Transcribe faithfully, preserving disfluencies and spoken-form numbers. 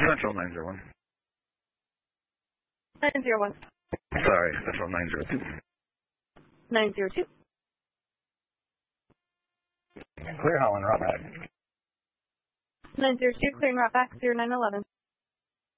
Central nine zero one. nine zero one. Sorry, Central nine zero two. nine zero two. Clear Holland, route back. nine zero two, clearing route back, zero nine eleven.